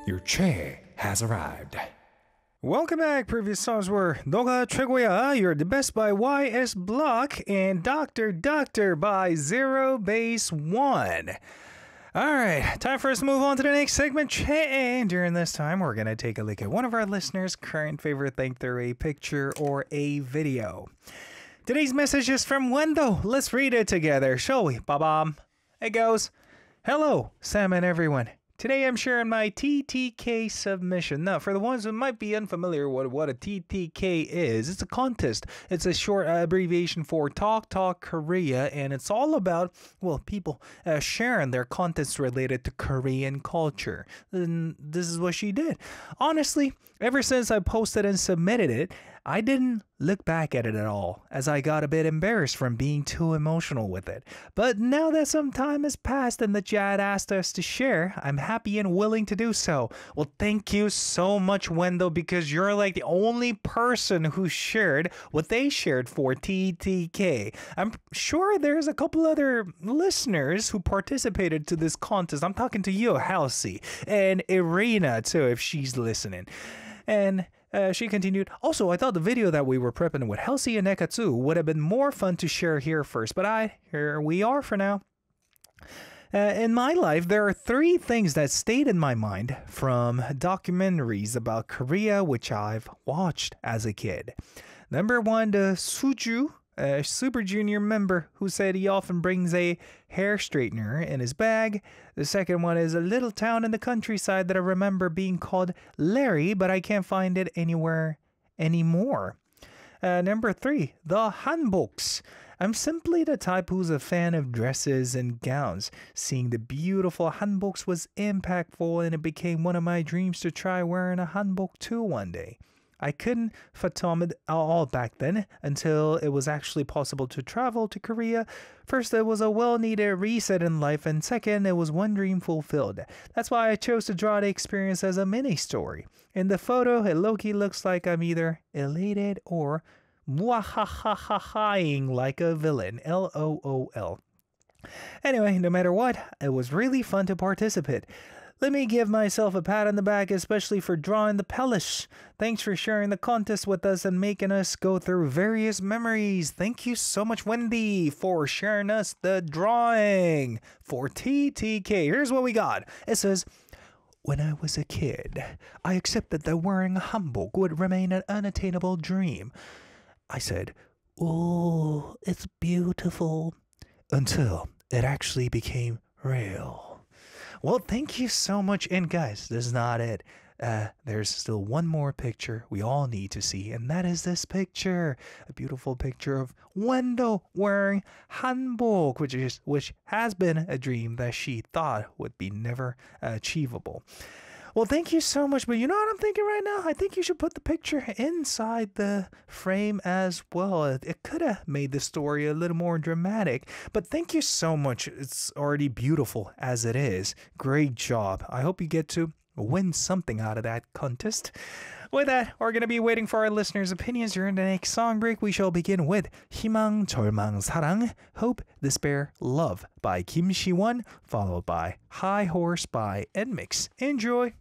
Your Che has arrived. Welcome back. Previous songs were 너가 최고야, You're the Best by YS Block, and Doctor Doctor by Zero Base One. Alright, time for us to move on to the next segment, Che. And during this time, we're going to take a look at one of our listeners' current favorite thing through a picture or a video. Today's message is from Wendo. Let's read it together, shall we? Ba-bam. It goes, Hello, Sam and everyone. Today I'm sharing my TTK submission. Now, for the ones who might be unfamiliar with what a TTK is, it's a contest. It's a short abbreviation for Talk Korea, and it's all about, well, people sharing their contents related to Korean culture. And this is what she did. Honestly, ever since I posted and submitted it, I didn't look back at it at all, as I got a bit embarrassed from being too emotional with it. But now that some time has passed and that Jad asked us to share, I'm happy and willing to do so. Well, thank you so much, Wendell, because you're like the only person who shared what they shared for TTK. I'm sure there's a couple other listeners who participated to this contest. I'm talking to you, Halsey, and Irina, too, if she's listening. And she continued, also, I thought the video that we were prepping with Halsey and Nekatsu would have been more fun to share here first, but here we are for now. In my life, there are 3 things that stayed in my mind from documentaries about Korea which I've watched as a kid. Number 1, the Suju, a Super Junior member who said he often brings a hair straightener in his bag. The second one is a little town in the countryside that I remember being called Larry, but I can't find it anywhere anymore. Number 3, the hanboks. I'm simply the type who's a fan of dresses and gowns. Seeing the beautiful hanboks was impactful, and it became one of my dreams to try wearing a hanbok too one day. I couldn't fathom it all back then until it was actually possible to travel to Korea. First, it was a well-needed reset in life, and second, it was one dream fulfilled. That's why I chose to draw the experience as a mini-story. In the photo, it low-key looks like I'm either elated or mwahahahaing like a villain. LOL. Anyway, no matter what, it was really fun to participate. Let me give myself a pat on the back, especially for drawing the Pelish. Thanks for sharing the contest with us and making us go through various memories. Thank you so much, Wendy, for sharing us the drawing for TTK. Here's what we got. It says, when I was a kid, I accepted that wearing a hanbok would remain an unattainable dream. I said, oh, it's beautiful, until it actually became real. Well, thank you so much. And guys, this is not it. There's still one more picture we all need to see, and that is this picture. A beautiful picture of Wendell wearing hanbok, which has been a dream that she thought would be never achievable. Well, thank you so much, but you know what I'm thinking right now? I think you should put the picture inside the frame as well. It could have made the story a little more dramatic, but thank you so much. It's already beautiful as it is. Great job. I hope you get to win something out of that contest. With that, we're going to be waiting for our listeners' opinions during the next song break. We shall begin with 희망, 절망, 사랑, Hope, Despair, Love by Kim Siwon, followed by High Horse by NMIX. Enjoy!